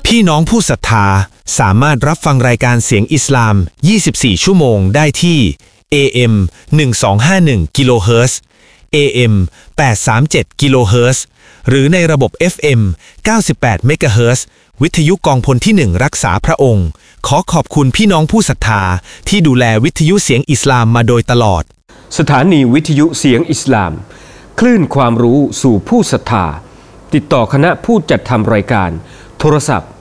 พี่น้องผู้ศรัทธาสามารถรับฟังรายการเสียงอิสลาม 24 ชั่วโมงได้ที่ AM 1251 กิโลเฮิรตซ์ AM 837 กิโลเฮิรตซ์หรือในระบบ FM 98 เมกะเฮิรตซ์วิทยุกองพลที่ 1 รักษาพระองค์ขอขอบคุณพี่น้องผู้ศรัทธาที่ดูแลวิทยุเสียงอิสลามมาโดยตลอดสถานีวิทยุเสียงอิสลามคลื่นความรู้สู่ผู้ศรัทธาติดต่อคณะผู้จัดทำรายการโทรศัพท์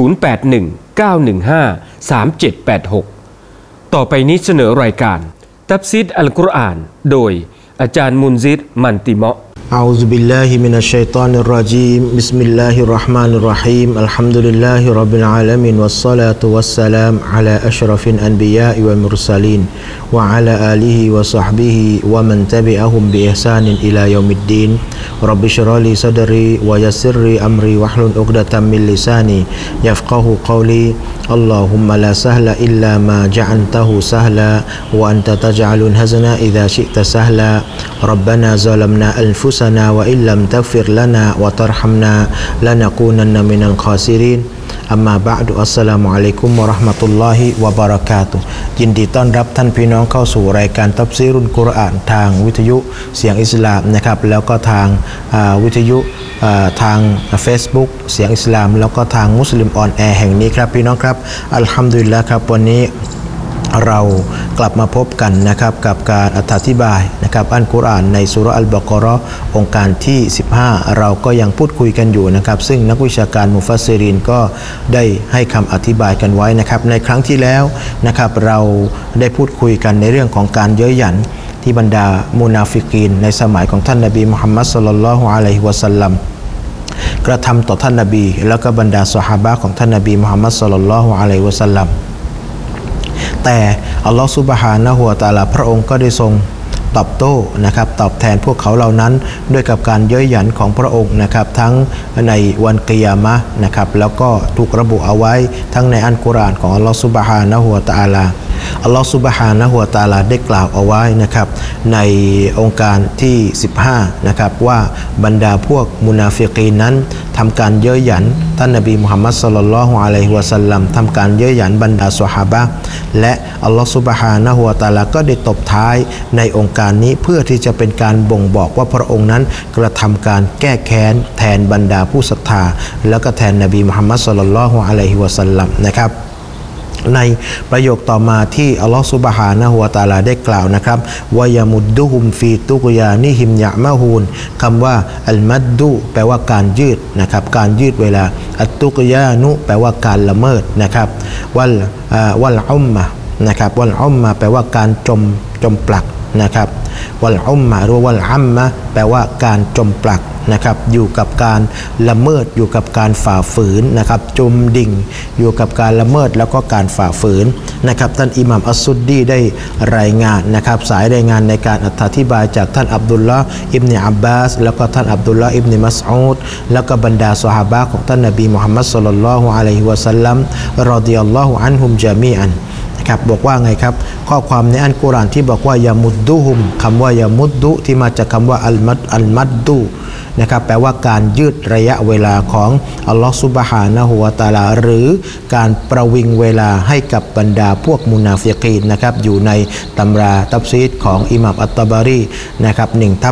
0819153786ต่อไปนี้เสนอรายการตัฟซีรอัลกุรอานโดยอาจารย์มุนซิรมันติเมาะ أعوذ بالله من الشيطان الرجيم بسم الله الرحمن الرحيم الحمد لله رب العالمين والصلاة والسلام على أشرف الأنبياء والمرسلين وعلى آله وصحبه ومن تبعهم بإحسان إلى يوم الدين رب اشرح لي صدري ويسر لي أمري واحلل عقدة من لساني يفقه قولي اللهم لا سهل إلا ما جعلته سهلا وأنت تجعل الحزن إذا شئت سهلا ربنا ظلمنا أنفسنا وإن لم تغفر لنا وترحمنا لنكونن من الخاسرينอัมมาบะอ์ดุอัสสลามุอะลัยกุมวะเราะห์มะตุลลอฮิวะบะเราะกาตุฮ์ยินดีต้อนรับท่านพี่น้องเข้าสู่รายการตัฟซีรุลกุรอานทางวิทยุเสียงอิสลามนะครับแล้วก็ทางวิทยุทาง Facebook เสียงอิสลามแล้วก็ทางมุสลิมออนแอร์แห่งนี้ครับพี่น้องครับอัลฮัมดุลิลละห์ครับวันนี้เรากลับมาพบกันนะครับกับการอธิบายนะครับอัลกุรอานในซูเราะห์อัลบะเกาะห์องค์การที่15เราก็ยังพูดคุยกันอยู่นะครับซึ่งนักวิชาการมุฟัสซิรินก็ได้ให้คำอธิบายกันไว้นะครับในครั้งที่แล้วนะครับเราได้พูดคุยกันในเรื่องของการเย้ยหยันที่บรรดามุนาฟิกีนในสมัยของท่านนบีมุฮัมมัดศ็อลลัลลอฮุอะลัยฮิวะซัลลัมกระทำต่อท่านนบีแล้วก็บรรดาซอฮาบะห์ของท่านนบีมุฮัมมัดศ็อลลัลลอฮุอะลัยฮิวะซัลลัมแต่อัลลอฮฺซุบฮานะฮูวะตะอาลาพระองค์ก็ได้ทรงตอบโต้นะครับตอบแทนพวกเขาเหล่านั้นด้วยกับการเย้ยหยันของพระองค์นะครับทั้งในวันกิยามะห์นะครับแล้วก็ถูกระบุเอาไว้ทั้งในอัลกุรอานของอัลลอฮฺซุบฮานะฮูวะตะอาลาอัลลอฮฺซุบฮานะฮูวะตะอาลาได้กล่าวเอาไว้นะครับในองค์การที่15นะครับว่าบรรดาพวกมุนาฟิกีนนั้นทำการเย้ยหยันท่านนบีมุฮัมมัดศ็อลลัลลอฮุอะลัยฮิวะซัลลัมทำการเย้ยหยันบรรดาซอฮาบะห์และอัลลอฮฺซุบฮานะฮูวะตะอาลาก็ได้ตบท้ายในองค์การนี้เพื่อที่จะเป็นการบ่งบอกว่าพระองค์นั้นกระทำการแก้แค้นแทนบรรดาผู้ศรัทธาแล้วก็แทนนบีมุฮัมมัดศ็อลลัลลอฮุอะลัยฮิวะซัลลัมนะครับในประโยคต่อมาที่อัลลอฮฺซุบฮานะฮูวะตะอาลาได้กล่าวนะครับวะยะมุดดุฮุมฟีตุกยานิฮิมยะมะฮูนคำว่าอัลมัดดุแปลว่าการยืดนะครับการยืดเวลาอัตตุกยานุแปลว่าการละเมิดนะครับวัลอุมมะนะครับวัลอุมมะแปลว่าการจมปลักนะครับวัลอุมมะหรือวัลอัมมะแปลว่าการจมปลักนะครับอยู่กับการละเมิดอยู่กับการฝ่าฝืนนะครับจมดิ่งอยู่กับการละเมิดแล้วก็การฝ่าฝืนนะครับท่านอิหม่ามอัสซุดดีได้รายงานนะครับสายรายงานในการอธิบายจากท่านอับดุลลอฮ์อิบนุอับบาสแล้วก็ท่านอับดุลลอฮ์อิบนุมัสอูดแล้วก็บรรดาซอฮาบะห์ของท่านนบีมุฮัมมัดศ็อลลัลลอฮุอะลัยฮิวะซัลลัมรอฎิยัลลอฮุอันฮุมญะมีอันครับบอกว่าไงครับข้อความในอัลกุรอานที่บอกว่ายามุดดุฮุมคำว่ายามุดดุที่มาจากคำว่าอัลมัดดุนะครับแปลว่าการยืดระยะเวลาของอัลลอฮฺซุบฮานะฮูวะตะอาลาหรือการประวิงเวลาให้กับบรรดาพวกมุนาฟิกีนนะครับอยู่ในตำราตัฟซีรของอิหม่ามอัตตะบารีนะครับ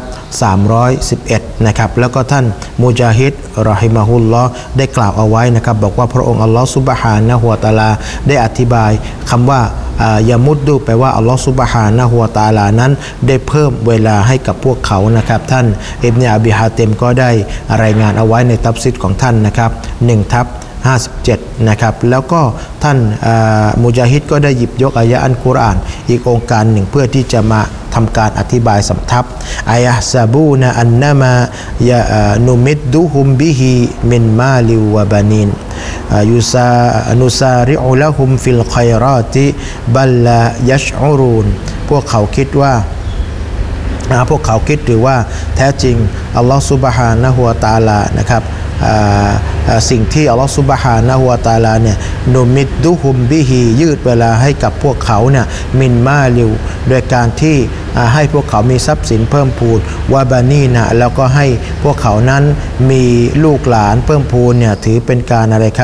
1/311นะครับแล้วก็ท่านมุจาฮิดรอฮิมะฮุลลอฮ์ได้กล่าวเอาไว้นะครับบอกว่าพระองค์อัลลอฮฺซุบฮานะฮูวะตะอาลาได้อธิบายคำว่ายามุดดุแปลว่าอัลลอฮฺซุบฮานะฮูวะตะอาลานั้นได้เพิ่มเวลาให้กับพวกเขานะครับท่านอิบนุอบีฮาติมก็ได้รายงานเอาไว้ในตัฟซีรของท่านนะครับ1/57นะครับแล้วก็ท่านมุจาฮิดก็ได้หยิบยกอายะอัลกุรอานอีกองค์การหนึ่งเพื่อที่จะมาทำการอธิบายสำทับอายะซาบูนะอันนะมายะนุมิดดุฮุมบิฮิมินมาลิวะบานีนนุซาริอุละฮุมฟิลค็อยรอติบัลลายัชอูรูนพวกเขาคิดว่าหรือว่าแท้จริงอัลลอฮฺซุบฮานะฮูวะตะอาลานะครับสิ่งที่อัลลอฮฺซุบฮานะฮูวะตะอาลาเนี่ยนุมิดดุฮุมบิฮิยืดเวลาให้กับพวกเขาเนี่ยมินมาลิวโดยการที่ให้พวกเขามีทรัพย์สินเพิ่มพูนวาบานีนะแล้วก็ให้พวกเขานั้นมีลูกหลานเพิ่มพูนเนี่ยถือเป็นการอะไรครับ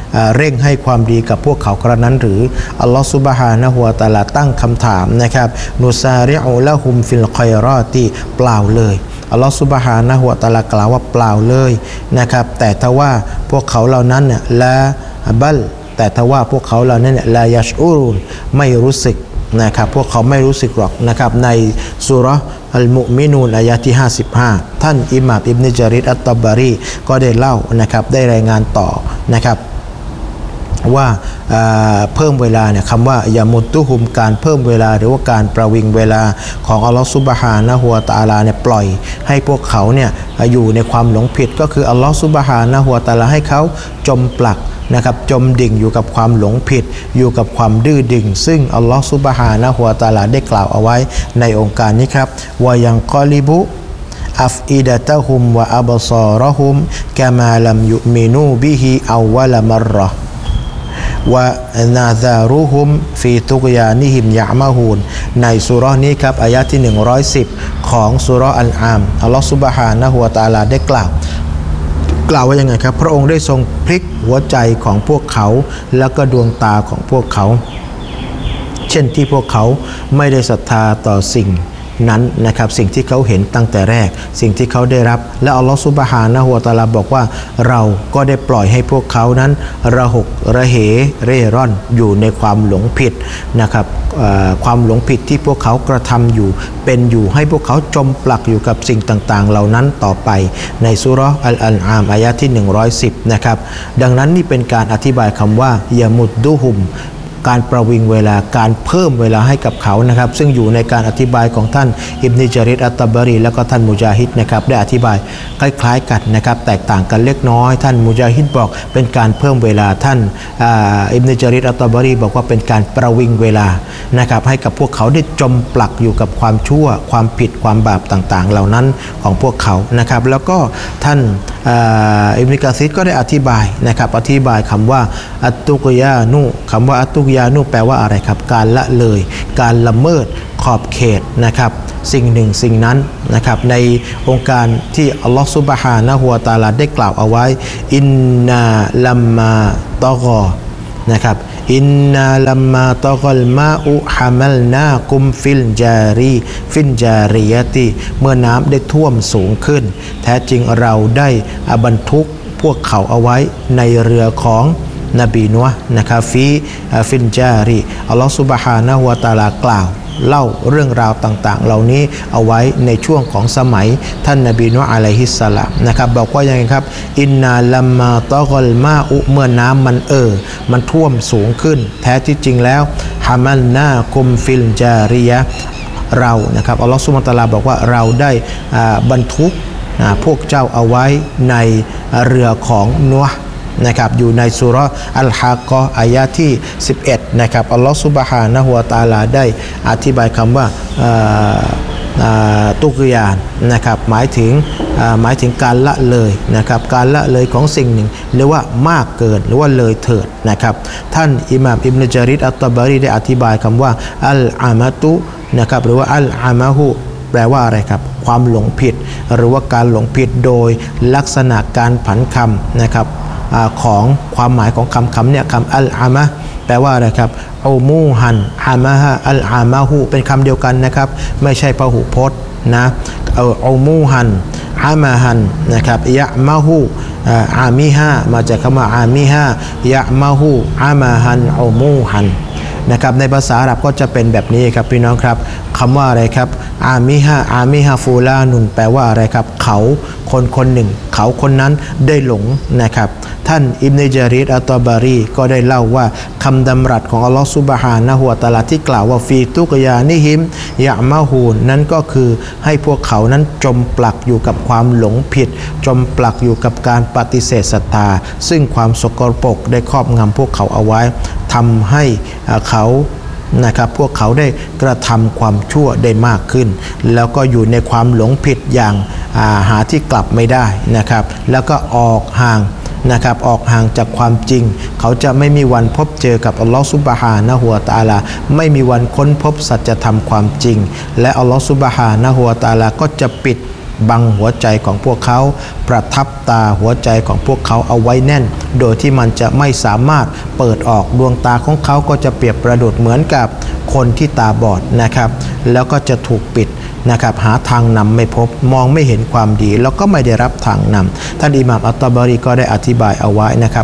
เร่งให้ความดีกับพวกเขากระนั้นหรืออัลลอฮฺซุบฮานะฮูวะตะอาลาตั้งคำถามนะครับนุซาริอุละฮุมฟิลค็อยรอติเปล่าเลยอัลลอฮฺซุบฮานะฮูวะตะอาลากล่าวว่าเปล่าเลยนะครับแต่ถ้าว่าพวกเขาเหล่านั้นเนี่ยละบัลแต่ถ้าว่าพวกเขาเหล่านั้นเนี่ยลายัชอูรุนไม่รู้สึกนะครับพวกเขาไม่รู้สึกหรอกนะครับในซูเราะห์อัลมุมินูนอายะที่55ท่านอิหม่ามอิบนุญะรีรอัตตะบารีก็ได้เล่านะครับได้รายงานต่อนะครับว่าเพิ่มเวลาเนี่ยคำว่ายามุตตุฮุมการเพิ่มเวลาหรือว่าการประวิงเวลาของอัลลอฮฺซุบฮานะฮูวะตะอาลาเนี่ยปล่อยให้พวกเขาเนี่ยอยู่ในความหลงผิดก็คืออัลลอฮฺซุบฮานะฮูวะตะอาลาให้เขาจมปลักนะครับจมดิ่งอยู่กับความหลงผิดอยู่กับความดื้อดึงซึ่งอัลลอฮฺซุบฮานะฮูวะตะอาลาได้กล่าวเอาไว้ในองค์การนี้ครับวายังกอลิบุอัฟอิดะตะฮุมวะอับซาระฮุมกะมาลัมยุมินูบิฮิอาวะลมัรเราะห์วะนาซารุฮุมฟีตุกยานิฮิมยะมะฮูนในซูเราะห์นี้ครับอายะที่110ของซูเราะห์อัลอามอัลลอฮฺซุบฮานะฮูวะตะอาลาได้กล่าวว่ายังไงครับพระองค์ได้ทรงพลิกหัวใจของพวกเขาแล้วก็ดวงตาของพวกเขาเช่นที่พวกเขาไม่ได้ศรัทธาต่อสิ่งนั้นนะครับสิ่งที่เขาเห็นตั้งแต่แรกสิ่งที่เขาได้รับและอัลลอฮฺซุบฮานะฮูวะตะอาลาบอกว่าเราก็ได้ปล่อยให้พวกเขานั้นระหกระเหเร่ร่อนอยู่ในความหลงผิดนะครับความหลงผิดที่พวกเขากระทำอยู่เป็นอยู่ให้พวกเขาจมปลักอยู่กับสิ่งต่างๆเหล่านั้นต่อไปในซูเราะห์อัลอันอามอายะที่110นะครับดังนั้นนี่เป็นการอธิบายคำว่ายามุดดุฮุมการประวิงเวลาการเพิ่มเวลาให้กับเขานะครับซึ่งอยู่ในการอธิบายของท่านอิบนุญะรีรอัตตะบารีแล้วก็ท่านมุจาฮิดนะครับได้อธิบายคล้ายๆกันนะครับแตกต่างกันเล็กน้อยท่านมุจาฮิดบอกเป็นการเพิ่มเวลาท่านอิบนุญะรีรอัตตะบารีบอกว่าเป็นการประวิงเวลานะครับให้กับพวกเขาได้จมปลักอยู่กับความชั่วความผิดความบาปต่างๆเหล่านั้นของพวกเขานะครับแล้วก็ท่านอิบนุกะซีรก็ได้อธิบายนะครับอธิบายคำว่าอัตตุกยานุคำว่าอัตตุกยานุแปลว่าอะไรครับการละเลยการละเมิดขอบเขตนะครับสิ่งหนึ่งสิ่งนั้นนะครับในองค์การที่อัลลอฮฺซุบฮานะฮูวะตะอาลาได้กล่าวเอาไว้อินนาลัมมาตอกอนะครับอินนาลัมมาตอกลมาอุฮามัลนากุมฟิลจาริยะติเมื่อน้ำได้ท่วมสูงขึ้นแท้จริงเราได้บรรทุกพวกเขาเอาไว้ในเรือของนบีนัวนะครับฟินจารีอัลลอฮฺซุบฮานะฮูวะตะอาลากล่าวเล่าเรื่องราวต่างๆเหล่านี้เอาไว้ในช่วงของสมัยท่านนบีนูฮ์อะลัยฮิสสลามนะครับบอกว่าอย่างไรครับอินนาลัมมาตอกลมาอุเมื่อน้ำมันท่วมสูงขึ้นแท้ที่จริงแล้วฮามันนากุมฟิลจาริยะเรานะครับอัลลอฮฺซุบฮานะฮูวะตะอาลาบอกว่าเราได้บรรทุกพวกเจ้าเอาไว้ในเรือของนัวห์นะครับอยู่ในซูเราะห์อัลฮากกออายะที่11นะครับอัลลอฮฺซุบฮานะฮูวะตะอาลาได้อธิบายคำว่าตุกยานนะครับหมายถึงการละเลยนะครับการละเลยของสิ่งหนึ่งหรือว่ามากเกินหรือว่าเลยเถิดนะครับท่านอิหม่ามอิบนุญะรีรอัตตะบารีได้อธิบายคำว่าอัลอามะตุนะครับหรือว่าอัลอามะฮูแปลว่าอะไรครับความหลงผิดหรือว่าการหลงผิดโดยลักษณะการผันคำนะครับของความหมายของคำเนี่ยคำอัลอามะแปลว่าอะไรครับอูมูฮันอามะฮะอัลอามะฮูเป็นคำเดียวกันนะครับไม่ใช่พหุพจน์นะอูมูฮันอามาฮันนะครับยะมะฮูอามิฮะมาจากคำว่าอามิฮะยะมะฮูอามาฮันอูมูฮันนะครับในภาษาอาหรับก็จะเป็นแบบนี้ครับพี่น้องครับคำว่าอะไรครับอามิฮะฟูลานุนแปลว่าอะไรครับเขาคนหนึ่งเขาคนนั้นได้หลงนะครับท่านอิบนุญะรีรอัตตะบารีก็ได้เล่าว่าคำดำรัสของอัลลอฮฺซุบฮานะฮูวะตะอาลาที่กล่าวว่าฟีตุกยานิฮิมยะมะฮูนนั้นก็คือให้พวกเขานั้นจมปลักอยู่กับความหลงผิดจมปลักอยู่กับการปฏิเสธศรัทธาซึ่งความสกปรกได้ครอบงำพวกเขาเอาไว้ทำให้เขานะครับพวกเขาได้กระทำความชั่วได้มากขึ้นแล้วก็อยู่ในความหลงผิดอย่างหาที่กลับไม่ได้นะครับแล้วก็ออกห่างนะครับออกห่างจากความจริงเขาจะไม่มีวันพบเจอกับอัลลอฮฺซุบฮานะฮูวะตะอาลาไม่มีวันค้นพบสัจธรรมความจริงและอัลลอฮฺซุบฮานะฮูวะตะอาลาก็จะปิดบังหัวใจของพวกเขาประทับตาหัวใจของพวกเขาเอาไว้แน่นโดยที่มันจะไม่สามารถเปิดออกดวงตาของเขาก็จะเปรียบประดุจเหมือนกับคนที่ตาบอดนะครับแล้วก็จะถูกปิดนะครับหาทางนำไม่พบมองไม่เห็นความดีแล้วก็ไม่ได้รับทางนำท่านอิหม่ามอัตตะบารีก็ได้อธิบายเอาไว้นะครับ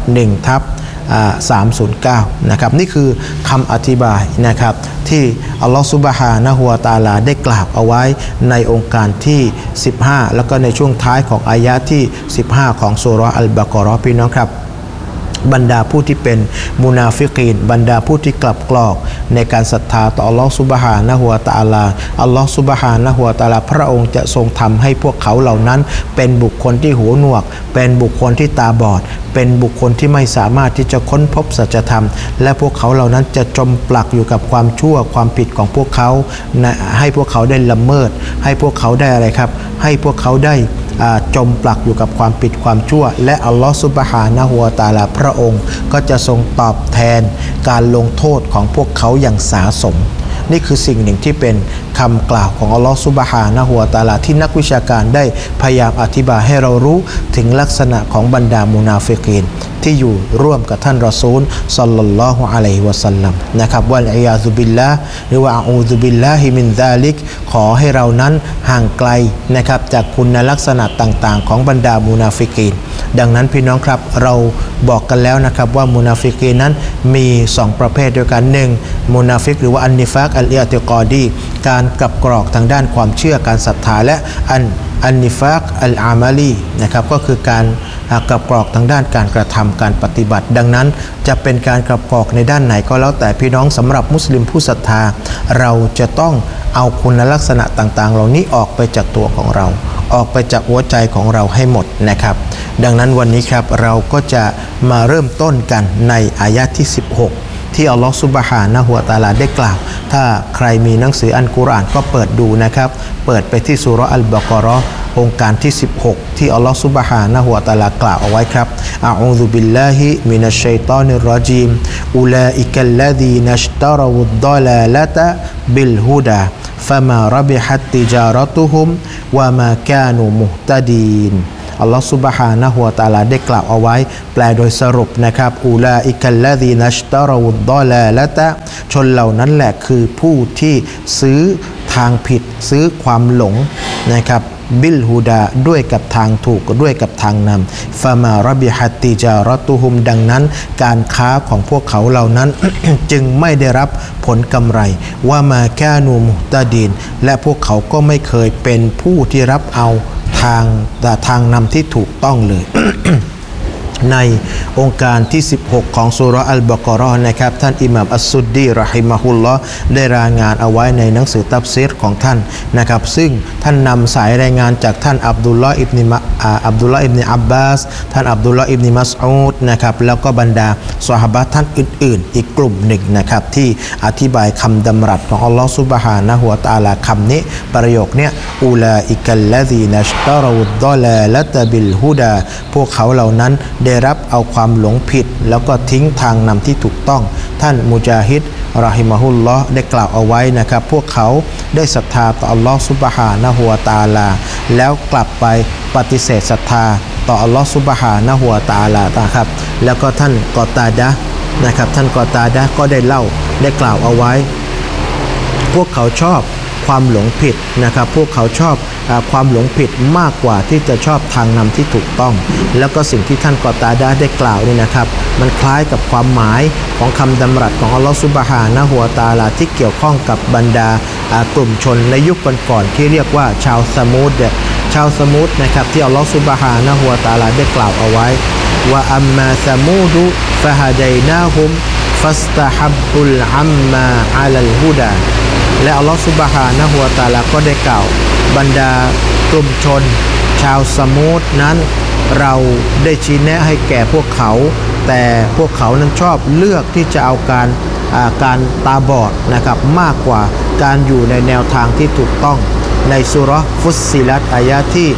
1/309นะครับนี่คือคำอธิบายนะครับที่อัลลอฮฺซุบฮานะฮูวะตะอาลาได้กล่าวเอาไว้ในองค์การที่15แล้วก็ในช่วงท้ายของอายะที่15ของซูเราะห์อัลบะเกาะเราะห์พี่น้องครับบรรดาผู้ที่เป็นมุนาฟิกีนบรรดาผู้ที่กลับกรอกในการศรัทธาต่ออัลลอฮฺซุบฮานะฮูวะตะอาลาอัลลอฮฺซุบฮานะฮูวะตะอาลาพระองค์จะทรงทำให้พวกเขาเหล่านั้นเป็นบุคคลที่หูหนวกเป็นบุคคลที่ตาบอดเป็นบุคคลที่ไม่สามารถที่จะค้นพบสัจธรรมและพวกเขาเหล่านั้นจะจมปลักอยู่กับความชั่วความผิดของพวกเขาให้พวกเขาได้ละเมิดให้พวกเขาได้อะไรครับให้พวกเขาได้จมปลักอยู่กับความผิดความชั่วและอัลลอฮฺซุบฮานะฮูวะตะอาลาพระองค์ก็จะทรงตอบแทนการลงโทษของพวกเขาอย่างสาสมนี่คือสิ่งหนึ่งที่เป็นคำกล่าวของอัลลอฮฺซุบฮานะฮูวะตะอาลาที่นักวิชาการได้พยายามอธิบายให้เรารู้ถึงลักษณะของบรรดามุนาฟิกีนที่อยู่ร่วมกับท่านรอซูลศ็อลลัลลอฮุอะลัยฮิวะซัลลัมนะครับวัลอียาซุบิลลาฮ์หรือว่าอะอูซุบิลลาฮิมินซาลิกขอให้เรานั้นห่างไกลนะครับจากคุณลักษณะต่างๆของบรรดามุนาฟิกีนดังนั้นพี่น้องครับเราบอกกันแล้วนะครับว่ามุนาฟิกีนนั้นมี2ประเภทด้วยกัน1มุนาฟิกหรือว่าอันนิฟากอัลอิอติกอดีการกลับกรอกทางด้านความเชื่อการศรัทธาและอันนิฟากอัลอามาลีนะครับก็คือการกลับกรอกทางด้านการกระทำการปฏิบัติดังนั้นจะเป็นการกลับกรอกในด้านไหนก็แล้วแต่พี่น้องสำหรับมุสลิมผู้ศรัทธาเราจะต้องเอาคุณลักษณะต่างๆเหล่านี้ออกไปจากตัวของเราออกไปจากหัวใจของเราให้หมดนะครับดังนั้นวันนี้ครับเราก็จะมาเริ่มต้นกันในอายะที่16ที่อัลลอฮฺซุบฮานะฮูวะตะอาลาได้กล่าวถ้าใครมีหนังสืออัลกุรอานก็เปิดดูนะครับเปิดไปที่ซูเราะห์อัลบะเกาะเราะห์องค์การที่16ที่อัลลอฮฺซุบฮานะฮูวะตะอาลากล่าวเอาไว้ครับอะอูซุบิลลาฮิมินัชชัยฏอนิรเราะญีมอุลาอิกัลลซีนัชตะเราฎฎอลาละตะบิลฮุดาฟะมาระบิฮัตติจารตุฮุมวะมาคานูมุฮตะดีนอัลลอฮฺซุบฮานะฮูวะตะอาลาได้กล่าวเอาไว้แปลโดยสรุปนะครับอูลาอิกัลลซีนัชตะเราฎฎอลาละตะชนเหล่านั้นแหละคือผู้ที่ซื้อทางผิดซื้อความหลงนะครับบิลฮูดาด้วยกับทางถูกด้วยกับทางนำฟามาระบิฮัตติจารตุฮุมดังนั้นการค้าของพวกเขาเหล่านั้น จึงไม่ได้รับผลกำไรว่ามาแค่นูมุตะดีนและพวกเขาก็ไม่เคยเป็นผู้ที่รับเอาทางนำที่ถูกต้องเลย ในองค์การที่16ของซูเราะห์อัลบะเกาะเราะห์นะครับท่านอิหม่ามอัสซุดดีเราะฮิมะฮุลลอฮ์ได้รายงานเอาไว้ในหนังสือตัฟซีรของท่านนะครับซึ่งท่านนำสายรายงานจากท่านอับดุลลอฮ์อิบนิอับบาสท่านอับดุลลอฮ์อิบนิมัสอูดนะครับแล้วก็บรรดาซอฮาบะห์ท่านอื่นๆอีกกลุ่มหนึ่งนะครับที่อธิบายคำดำรัสของอัลลอฮ์ซุบฮานะฮูวะตะอาลาคำนี้ประโยคนี้อูลาอิกัลลซีนัชตะเราฎฎอลาละตะบิลฮุดาพวกเขาเหล่านั้นได้รับเอาความหลงผิดแล้วก็ทิ้งทางนำที่ถูกต้องท่านมุจาฮิดเราะฮิมะฮุลลอฮ์ได้กล่าวเอาไว้นะครับพวกเขาได้ศรัทธาต่ออัลลอฮ์ซุบฮานะฮูวะตะอาลาแล้วกลับไปปฏิเสธศรัทธาต่ออัลลอฮ์ซุบฮานะฮูวะตะอาลานะครับแล้วก็ท่านกอตาดะห์นะครับท่านกอตาดะห์ก็ได้กล่าวเอาไว้พวกเขาชอบความหลงผิดนะครับพวกเขาชอบความหลงผิดมากกว่าที่จะชอบทางนำที่ถูกต้องแล้วก็สิ่งที่ท่านกอตาดะห์ได้กล่าวนี่นะครับมันคล้ายกับความหมายของคำดำรัสของอัลลอฮฺซุบฮานะฮูวะตะอาลาที่เกี่ยวข้องกับบรรดากลุ่มชนในยุคก่อนๆที่เรียกว่าชาวสมูดนะครับที่อัลลอฮฺซุบฮานะฮูวะตะอาลาได้กล่าวเอาไว้ว่าอัมมาสมูดุฟะฮะดัยนาฮุมฟัสตะฮับบุลอัมมาอะลัลฮุดาและอัลลอฮฺซุบฮานะฮูวะตะอาลาก็ได้กล่าวบรรดากลุ่มชนชาวสมูดนั้นเราได้ชี้แนะให้แก่พวกเขาแต่พวกเขานั้นชอบเลือกที่จะเอาการตาบอดนะครับมากกว่าการอยู่ในแนวทางที่ถูกต้องในซูเราะห์ฟุสซิลัตอายะที่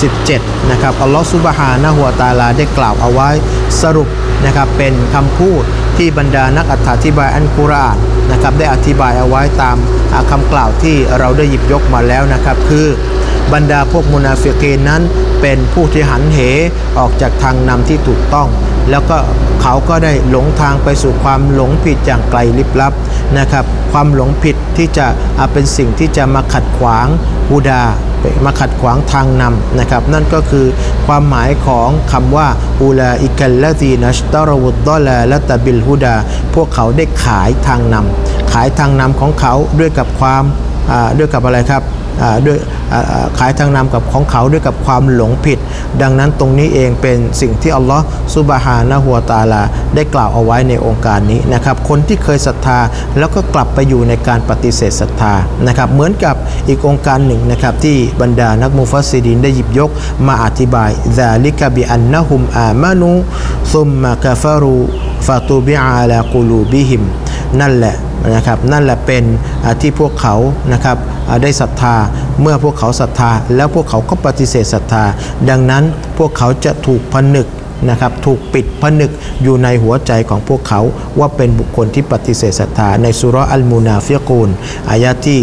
17นะครับอัลลอฮฺซุบฮานะฮูวะตะอาลาได้กล่าวเอาไว้สรุปนะครับเป็นคำพูดที่บรรดานักอธิบายอัลกุรอานนะครับได้อธิบายเอาไว้ตามคำกล่าวที่เราได้หยิบยกมาแล้วนะครับคือบรรดาพวกมุนาฟิกีนนั้นเป็นผู้ที่หันเหออกจากทางนำที่ถูกต้องแล้วก็เขาก็ได้หลงทางไปสู่ความหลงผิดอย่างไกลลิบลับนะครับความหลงผิดที่จะเป็นสิ่งที่จะมาขัดขวางฮูดามาขัดขวางทางนำนะครับนั่นก็คือความหมายของคำว่าอูลาอิกัลลซีนัชตารวุดดอลาละตะบิลฮูดาพวกเขาได้ขายทางนำขายทางนำของเขาด้วยกับความด้วยกับอะไรครับด้วยขายทางนำกับของเขาด้วยกับความหลงผิดดังนั้นตรงนี้เองเป็นสิ่งที่อัลลอฮฺซุบฮานะฮูวะตะอาลาได้กล่าวเอาไว้ในองค์การนี้นะครับคนที่เคยศรัทธาแล้วก็กลับไปอยู่ในการปฏิเสธศรัทธานะครับเหมือนกับอีกองค์การหนึ่งนะครับที่บรรดานักมุฟัสซิรินได้หยิบยกมาอธิบายซาลิกะบิอันนะฮุมอามานูซุมมะกะฟะรูฟะตุบิอะลากุลูบิฮิมนั่นแหละนะครับนั่นแหละเป็นที่พวกเขานะครับได้ศรัทธาเมื่อพวกเขาศรัทธาแล้วพวกเขาก็ปฏิเสธศรัทธาดังนั้นพวกเขาจะถูกผนึกนะครับถูกปิดผนึกอยู่ในหัวใจของพวกเขาว่าเป็นบุคคลที่ปฏิเสธศรัทธาในซูเราะห์อัลมุนาฟิกูนอายะที่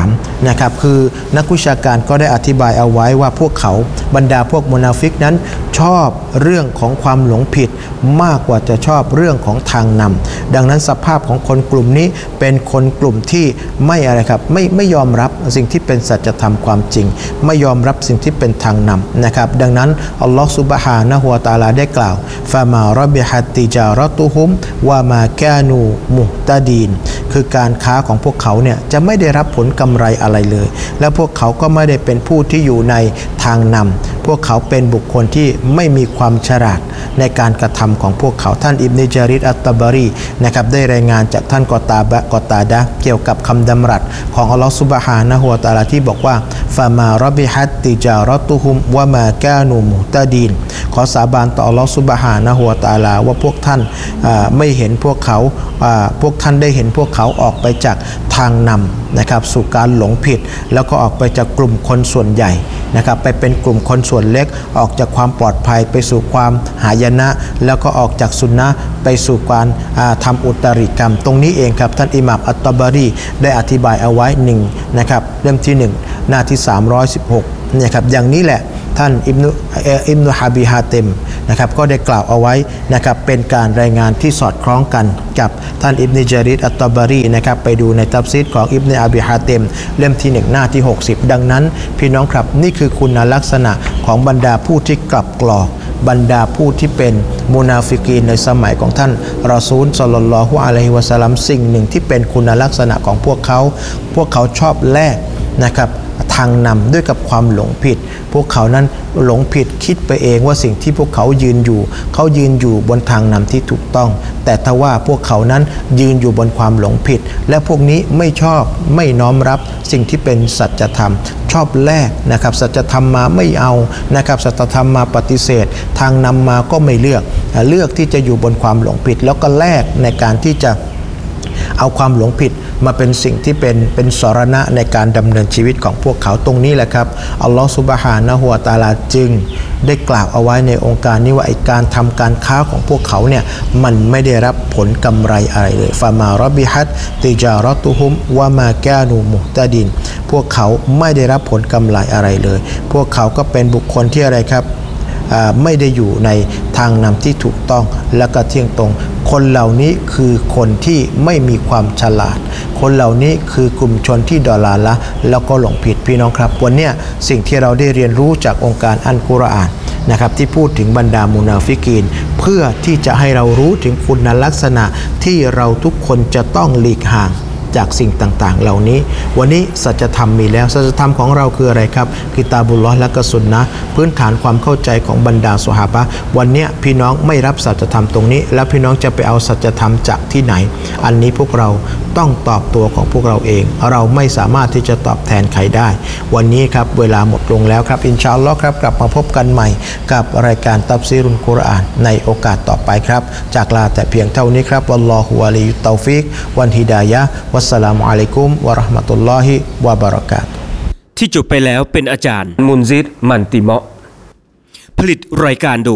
3นะครับคือนักวิชาการก็ได้อธิบายเอาไว้ว่าพวกเขาบรรดาพวกมุนาฟิกนั้นชอบเรื่องของความหลงผิดมากกว่าจะชอบเรื่องของทางนำดังนั้นสภาพของคนกลุ่มนี้เป็นคนกลุ่มที่ไม่อะไรครับไม่ยอมรับสิ่งที่เป็นสัจธรรมความจริงไม่ยอมรับสิ่งที่เป็นทางนำนะครับดังนั้นอัลลอฮฺซุบฮานะฮูวะตะอาลาได้กล่าวฟะมารบิฮัตติจารตุฮุมวะมากานูมุฮตะดีนคือการค้าของพวกเขาเนี่ยจะไม่ได้รับผลกำไรอะไรเลยและพวกเขาก็ไม่ได้เป็นผู้ที่อยู่ในทางนำพวกเขาเป็นบุคคลที่ไม่มีความฉลาดในการกระทำของพวกเขาท่านอิบนุญาริรอัตตะบารีนะครับได้รายงานจากท่านกอตาดะเกี่ยวกับคำดำรัสของอัลลอฮฺซุบฮานะฮูวะตะอาลาที่บอกว่าฟะมารบิฮัตติจารตุฮุมวะมากานูมุฮตะดีนขอสาบานต่ออัลลอฮฺซุบฮานะฮูวะตะอาลาว่าพวกท่านไม่เห็นพวกเขาพวกท่านได้เห็นพวกเขาออกไปจากทางนำนะครับสู่การหลงผิดแล้วก็ออกไปจากกลุ่มคนส่วนใหญ่นะครับไปเป็นกลุ่มคนส่วนเล็กออกจากความปลอดภัยไปสู่ความหายนะแล้วก็ออกจากสุนนะไปสู่การทำอุตริกรรมตรงนี้เองครับท่านอิหม่ามอัตตะบารีได้อธิบายเอาไว้นะครับเล่มที่1หน้าที่316นะครับอย่างนี้แหละท่านอิบนุฮาบิฮาเต็มนะครับก็ได้กล่าวเอาไว้นะครับเป็นการรายงานที่สอดคล้องกันกับท่านอิบนุญาริรอัตตะบารีนะครับไปดูในตัฟซีรของอิบนุฮาบิฮาเต็มเล่มที่1หน้าที่60ดังนั้นพี่น้องครับนี่คือคุณลักษณะของบรรดาผู้ที่กลับกรอกบรรดาผู้ที่เป็นมุนาฟิกีนในสมัยของท่านรอซูลศ็อลลัลลอฮุอะลัยฮิวะซัลลัมสิ่งหนึ่งที่เป็นคุณลักษณะของพวกเขาชอบแลกนะครับทางนำด้วยกับความหลงผิดพวกเขานั้นหลงผิดคิดไปเองว่าสิ่งที่พวกเขายืนอยู่บนทางนำที่ถูกต้องแต่ทว่าพวกเขานั้นยืนอยู่บนความหลงผิดและพวกนี้ไม่ชอบไม่น้อมรับสิ่งที่เป็นสัจธรรมชอบแลกนะครับสัจธรรมมาไม่เอานะครับสัจธรรมมาปฏิเสธทางนำมาก็ไม่เลือกที่จะอยู่บนความหลงผิดแล้วก็แลกในการที่จะเอาความหลงผิดมาเป็นสิ่งที่เป็นสรณะในการดำเนินชีวิตของพวกเขาตรงนี้แหละครับอัลลอฮฺซุบฮานะฮูวะตะอาลาจึงได้กล่าวเอาไว้ในองค์การนี้ว่าการทำการค้าของพวกเขาเนี่ยมันไม่ได้รับผลกำไรอะไรเลยฟะมารบิฮัตติจารตุฮุมวะมากานูมุฮตะดีนพวกเขาไม่ได้รับผลกำไรอะไรเลยพวกเขาก็เป็นบุคคลที่อะไรครับไม่ได้อยู่ในทางนำที่ถูกต้องและก็เที่ยงตรงคนเหล่านี้คือคนที่ไม่มีความฉลาดคนเหล่านี้คือกลุ่มชนที่ดอลาละแล้วก็หลงผิดพี่น้องครับวันนี้สิ่งที่เราได้เรียนรู้จากองค์การอัลกุรอานนะครับที่พูดถึงบรรดามุนาฟิกีนเพื่อที่จะให้เรารู้ถึงคุณลักษณะที่เราทุกคนจะต้องหลีกห่างจากสิ่งต่างๆเหล่านี้วันนี้สัจธรรมมีแล้วสัจธรรมของเราคืออะไรครับกิตาบุลลอฮ์และก็ซุนนะห์พื้นฐานความเข้าใจของบรรดาซอฮาบะห์วันนี้พี่น้องไม่รับสัจธรรมตรงนี้แล้วพี่น้องจะไปเอาสัจธรรมจากที่ไหนอันนี้พวกเราต้องตอบตัวของพวกเราเองเราไม่สามารถที่จะตอบแทนใครได้วันนี้ครับเวลาหมดลงแล้วครับอินชาอัลลอฮ์ครับกลับมาพบกันใหม่กับรายการตัฟซีรุลกุรอานในโอกาสต่อไปครับจากลาแต่เพียงเท่านี้ครับวัลลอฮุวะลียุตตอฟิกวันฮิดายะฮ์วัสสลามุอะลัยกุมวะเราะห์มะตุลลอฮิวะบะเราะกาตุฮ์ที่จบไปแล้วเป็นอาจารย์มุนซิรมันติเมาะห์ผลิตรายการโดย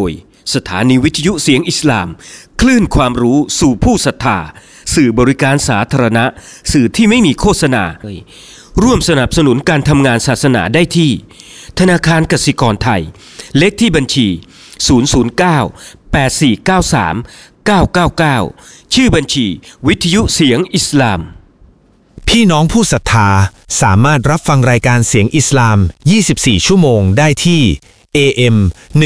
สถานีวิทยุเสียงอิสลามคลื่นความรู้สู่ผู้ศรัทธาสื่อบริการสาธารณะสื่อที่ไม่มีโฆษณาร่วมสนับสนุนการทำงานศาสนาได้ที่ธนาคารกสิกรไทยเลขที่บัญชี009-8493-999ชื่อบัญชีวิทยุเสียงอิสลามพี่น้องผู้ศรัทธาสามารถรับฟังรายการเสียงอิสลาม 24 ชั่วโมงได้ที่ AM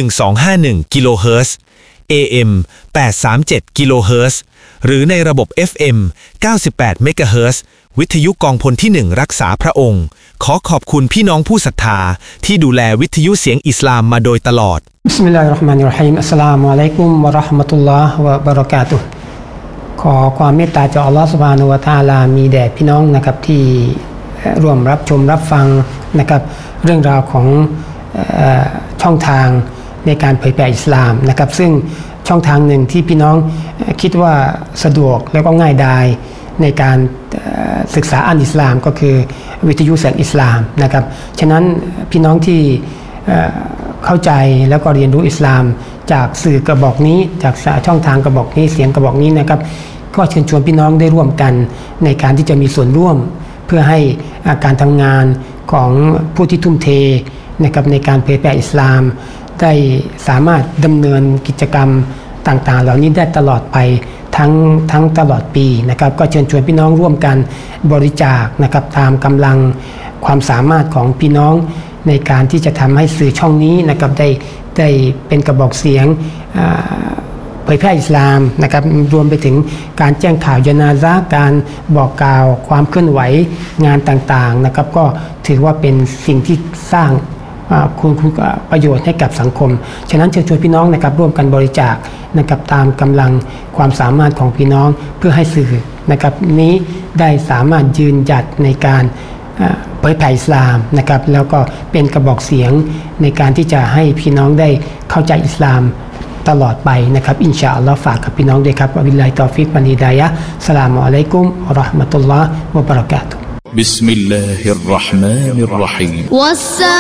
1251 กิโลเฮิรตซ์ AM 837 กิโลเฮิรตซ์หรือในระบบ FM 98 เมกะเฮิรตซ์วิทยุกองพลที่ 1 รักษาพระองค์ขอขอบคุณพี่น้องผู้ศรัทธาที่ดูแลวิทยุเสียงอิสลามมาโดยตลอดบิสมิลลาฮิรเราะห์มานิรเราะฮีมอัสสลามุอะลัยกุมวะเราะห์มะตุลลอฮ์วะบะเราะกาตุฮ์ขอความเมตตาจากอัลลอฮ์ซุบฮานะฮูวะตะอาลามีแด่พี่น้องนะครับที่ร่วมรับชมรับฟังนะครับเรื่องราวของช่องทางในการเผยแผ่อิสลามนะครับซึ่งช่องทางหนึ่งที่พี่น้องคิดว่าสะดวกแล้วก็ง่ายดายในการศึกษาอันอิสลามก็คือวิทยุเสียงอิสลามนะครับฉะนั้นพี่น้องที่เข้าใจแล้วก็เรียนรู้อิสลามจากสื่อกระบอกนี้จากช่องทางกระบอกนี้เสียงกระบอกนี้นะครับก็เชิญชวนพี่น้องได้ร่วมกันในการที่จะมีส่วนร่วมเพื่อให้การทำงานของผู้ที่ทุ่มเทนะครับในการเผยแผ่อิสลามได้สามารถดำเนินกิจกรรมต่างๆเหล่านี้ได้ตลอดไปทั้งตลอดปีนะครับก็เชิญชวนพี่น้องร่วมกันบริจาคนะครับตามกำลังความสามารถของพี่น้องในการที่จะทำให้สื่อช่องนี้นะครับได้เป็นกระบอกเสียงเผยแพร่อิสลามนะครับรวมไปถึงการแจ้งข่าวญะนาซะห์การบอกกล่าวความเคลื่อนไหวงานต่างๆนะครับก็ถือว่าเป็นสิ่งที่สร้างคุณประโยชน์ให้กับสังคมฉะนั้นเชิญชวนพี่น้องนะครับร่วมกันบริจาคนะครับตามกำลังความสามารถของพี่น้องเพื่อให้สื่อนะครับนี้ได้สามารถยืนหยัดในการเผยแผ่อิสลามนะครับแล้วก็เป็นกระบอกเสียงในการที่จะให้พี่น้องได้เข้าใจอิสลามตลอดไปนะครับอินชาอัลลอฮ์ฝากกับพี่น้องด้วยครับวะบิลลาฮิตอฟิกวัลฮิดายะฮ์อัสสลามุอะลัยกุมวะเราะห์มะตุลลอฮ์วะบะเราะกาตุฮ์บิสมิลลาฮิรเราะห์มานิรเราะฮีม